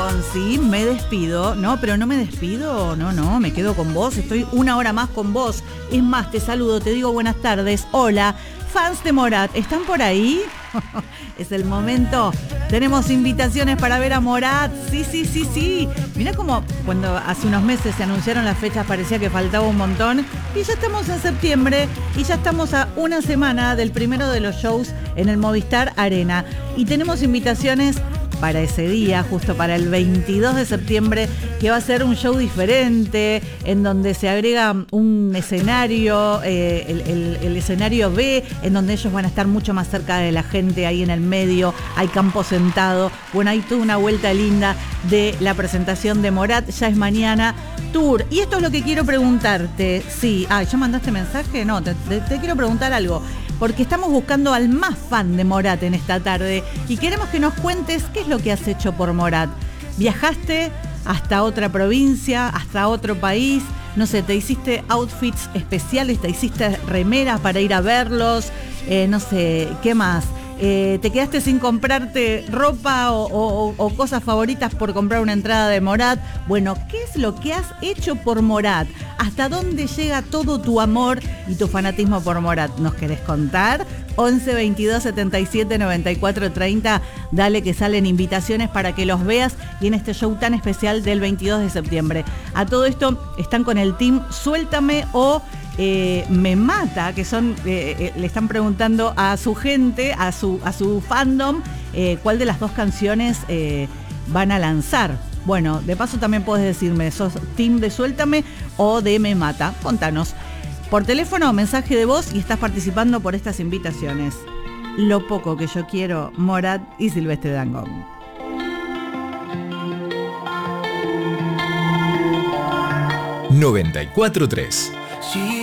perdón, sí, me despido. No, pero no me despido, no, me quedo con vos, estoy una hora más con vos. Es más, te saludo, te digo buenas tardes, hola. Fans de Morat, ¿están por ahí? Es el momento. Tenemos invitaciones para ver a Morat. Sí. Mirá como cuando hace unos meses se anunciaron las fechas parecía que faltaba un montón. Y ya estamos en septiembre y ya estamos a una semana del primero de los shows en el Movistar Arena. Y tenemos invitaciones para ese día, justo para el 22 de septiembre, que va a ser un show diferente, en donde se agrega un escenario, el escenario B, en donde ellos van a estar mucho más cerca de la gente, ahí en el medio, hay campo sentado. Bueno, hay toda una vuelta linda de la presentación de Morat, ya es mañana, tour. Y esto es lo que quiero preguntarte. Sí, ¿ya mandaste mensaje? No, te quiero preguntar algo. Porque estamos buscando al más fan de Morat en esta tarde y queremos que nos cuentes qué es lo que has hecho por Morat. ¿Viajaste hasta otra provincia, hasta otro país? No sé, ¿te hiciste outfits especiales? ¿Te hiciste remeras para ir a verlos? No sé, ¿qué más? ¿Te quedaste sin comprarte ropa o cosas favoritas por comprar una entrada de Morat? Bueno, ¿qué es lo que has hecho por Morat? ¿Hasta dónde llega todo tu amor y tu fanatismo por Morat? ¿Nos querés contar? 11 22 77 94 30. Dale que salen invitaciones para que los veas y en este show tan especial del 22 de septiembre. A todo esto están con el team Suéltame o Me Mata, que son le están preguntando a su gente, a su fandom, cuál de las dos canciones van a lanzar. Bueno, de paso también puedes decirme, ¿sos team de Suéltame o de Me Mata? Contanos. Por teléfono o mensaje de voz y estás participando por estas invitaciones. Lo poco que yo quiero, Morat y Silvestre Dangond. 94.3